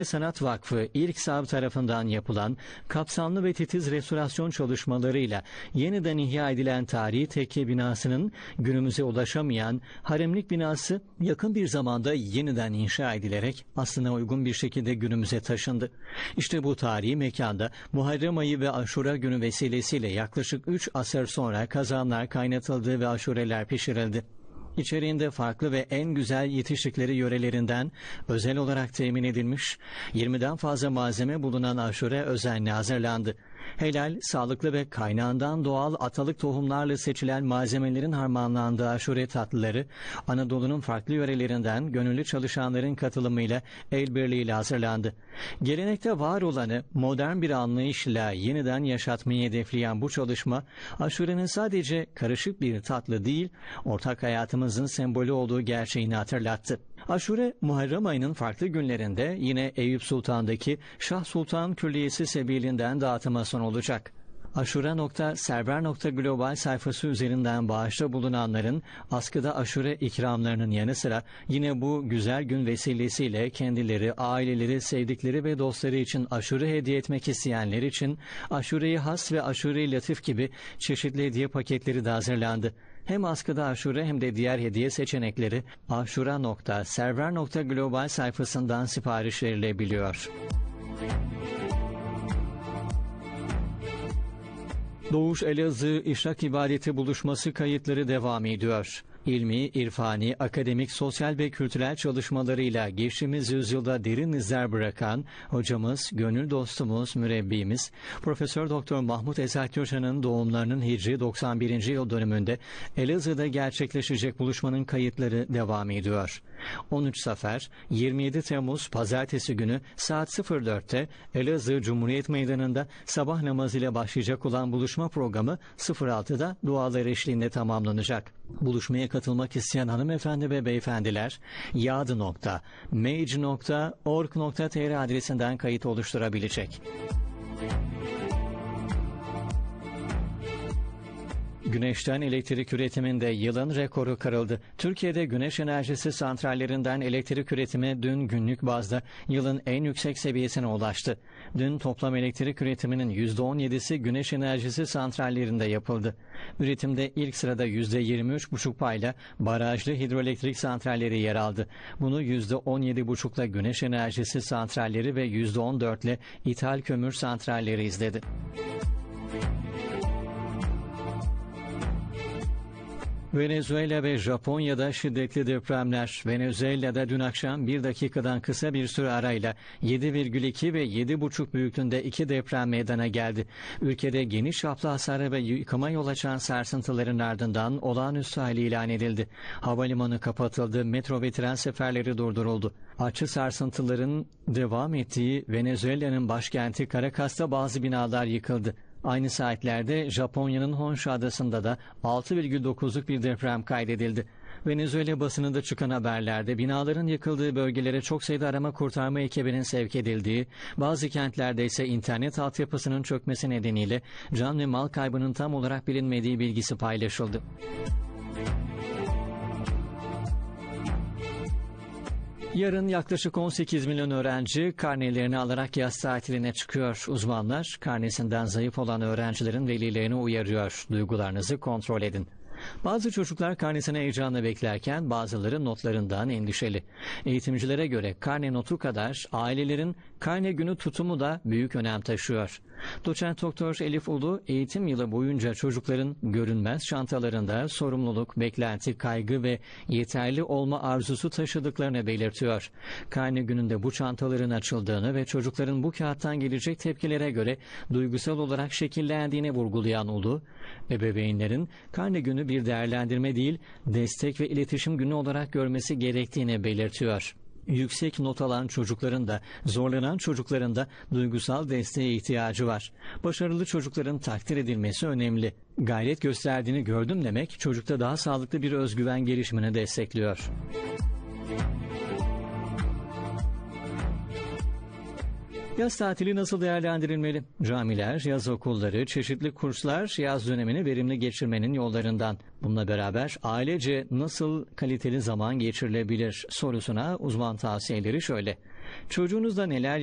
Sanat Vakfı İRKSAV tarafından yapılan kapsamlı ve titiz restorasyon çalışmalarıyla yeniden ihya edilen tarihi tekke binasının günümüze ulaşamayan haremlik binası yakın bir zamanda yeniden inşa edilerek aslına uygun bir şekilde günümüze taşındı. İşte bu tarihi mekanda Muharrem ayı ve Aşura günü vesilesiyle yaklaşık 3 asır sonra kazanlar kaynatıldı ve aşureler pişirildi. İçeriğinde farklı ve en güzel yetiştikleri yörelerinden özel olarak temin edilmiş 20'den fazla malzeme bulunan aşure özenle hazırlandı. Helal, sağlıklı ve kaynağından doğal atalık tohumlarla seçilen malzemelerin harmanlandığı aşure tatlıları Anadolu'nun farklı yörelerinden gönüllü çalışanların katılımıyla el birliğiyle hazırlandı. Gelenekte var olanı modern bir anlayışla yeniden yaşatmayı hedefleyen bu çalışma aşurenin sadece karışık bir tatlı değil, ortak hayatımızın sembolü olduğu gerçeğini hatırlattı. Aşure, Muharrem ayının farklı günlerinde yine Eyüp Sultan'daki Şah Sultan Külliyesi sebilinden dağıtıma sunulacak. Aşure.server.global sayfası üzerinden bağışta bulunanların askıda aşure ikramlarının yanı sıra yine bu güzel gün vesilesiyle kendileri, aileleri, sevdikleri ve dostları için aşure hediye etmek isteyenler için aşure-i has ve aşure-i latif gibi çeşitli hediye paketleri de hazırlandı. Hem askıda aşure hem de diğer hediye seçenekleri aşura.server.global sayfasından sipariş verilebiliyor. Doğuş Elazığ İşrak İbadeti buluşması kayıtları devam ediyor. İlmi, irfani, akademik, sosyal ve kültürel çalışmalarıyla geçtiğimiz yüzyılda derin izler bırakan hocamız, gönül dostumuz, mürebbimiz Profesör Doktor Mahmut Esat Köşan'ın doğumlarının Hicri 91. yıl dönümünde Elazığ'da gerçekleşecek buluşmanın kayıtları devam ediyor. 13 Safer, 27 Temmuz Pazartesi günü saat 04'te Elazığ Cumhuriyet Meydanı'nda sabah namazıyla başlayacak olan buluşma programı 06'da dualar eşliğinde tamamlanacak. Buluşmaya katılmak isteyen hanımefendi ve beyefendiler yad.mage.org.tr adresinden kayıt oluşturabilecek. Güneşten elektrik üretiminde yılın rekoru kırıldı. Türkiye'de güneş enerjisi santrallerinden elektrik üretimi dün günlük bazda yılın en yüksek seviyesine ulaştı. Dün toplam elektrik üretiminin %17'si güneş enerjisi santrallerinde yapıldı. Üretimde ilk sırada %23,5 payla barajlı hidroelektrik santralleri yer aldı. Bunu %17,5'la güneş enerjisi santralleri ve %14'le ithal kömür santralleri izledi. Venezuela ve Japonya'da şiddetli depremler. Venezuela'da dün akşam 1 dakikadan kısa bir süre arayla 7,2 ve 7,5 büyüklüğünde 2 deprem meydana geldi. Ülkede geniş çaplı hasara ve yıkıma yol açan sarsıntıların ardından olağanüstü hali ilan edildi. Havalimanı kapatıldı, metro ve tren seferleri durduruldu. Artçı sarsıntıların devam ettiği Venezuela'nın başkenti Caracas'ta bazı binalar yıkıldı. Aynı saatlerde Japonya'nın Honshu adasında da 6,9'luk bir deprem kaydedildi. Venezuela basınında çıkan haberlerde binaların yıkıldığı bölgelere çok sayıda arama kurtarma ekibinin sevk edildiği, bazı kentlerde ise internet altyapısının çökmesi nedeniyle can ve mal kaybının tam olarak bilinmediği bilgisi paylaşıldı. Yarın yaklaşık 18 milyon öğrenci karnelerini alarak yaz tatiline çıkıyor. Uzmanlar karnesinden zayıf olan öğrencilerin velilerini uyarıyor. Duygularınızı kontrol edin. Bazı çocuklar karnesini heyecanla beklerken bazıları notlarından endişeli. Eğitimcilere göre karne notu kadar ailelerin karne günü tutumu da büyük önem taşıyor. Doçent Doktor Elif Ulu eğitim yılı boyunca çocukların görünmez çantalarında sorumluluk, beklenti, kaygı ve yeterli olma arzusu taşıdıklarını belirtiyor. Karne gününde bu çantaların açıldığını ve çocukların bu kağıttan gelecek tepkilere göre duygusal olarak şekillendiğini vurgulayan Ulu, ebeveynlerin karne günü bir değerlendirme değil, destek ve iletişim günü olarak görmesi gerektiğini belirtiyor. Yüksek not alan çocukların da zorlanan çocukların da duygusal desteğe ihtiyacı var. Başarılı çocukların takdir edilmesi önemli. Gayret gösterdiğini gördüm demek çocukta daha sağlıklı bir özgüven gelişimini destekliyor. Yaz tatili nasıl değerlendirilmeli? Camiler, yaz okulları, çeşitli kurslar yaz dönemini verimli geçirmenin yollarından. Bununla beraber ailece nasıl kaliteli zaman geçirilebilir sorusuna uzman tavsiyeleri şöyle. Çocuğunuzla neler